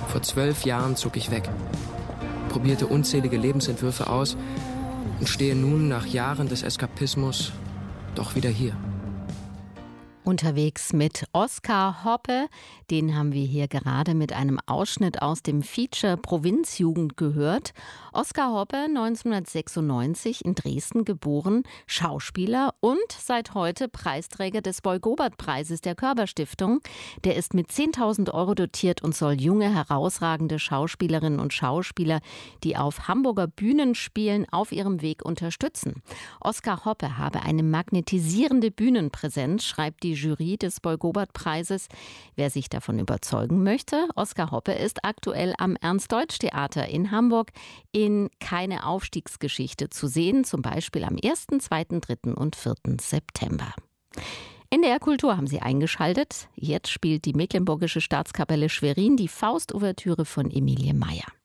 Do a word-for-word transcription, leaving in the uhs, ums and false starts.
Vor zwölf Jahren zog ich weg, probierte unzählige Lebensentwürfe aus und stehe nun nach Jahren des Eskapismus doch wieder hier. Unterwegs mit Oskar Hoppe, den haben wir hier gerade mit einem Ausschnitt aus dem Feature Provinzjugend gehört. Oskar Hoppe, neunzehnhundertsechsundneunzig in Dresden geboren, Schauspieler und seit heute Preisträger des Boy-Gobert-Preises der Körber-Stiftung. Der ist mit zehntausend Euro dotiert und soll junge, herausragende Schauspielerinnen und Schauspieler, die auf Hamburger Bühnen spielen, auf ihrem Weg unterstützen. Oskar Hoppe habe eine magnetisierende Bühnenpräsenz, schreibt die Jury des Boy-Gobert-Preises. Wer sich davon überzeugen möchte, Oskar Hoppe ist aktuell am Ernst-Deutsch-Theater in Hamburg in Keine Aufstiegsgeschichte zu sehen, zum Beispiel am ersten, zweiten, dritten und vierten September. N D R Kultur haben Sie eingeschaltet. Jetzt spielt die Mecklenburgische Staatskapelle Schwerin die Faust-Ouvertüre von Emilie Meyer.